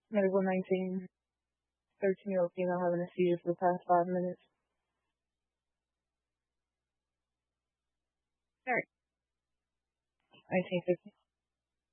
Medical 19, 13-year-old female having a seizure for the past 5 minutes. Start. 1950.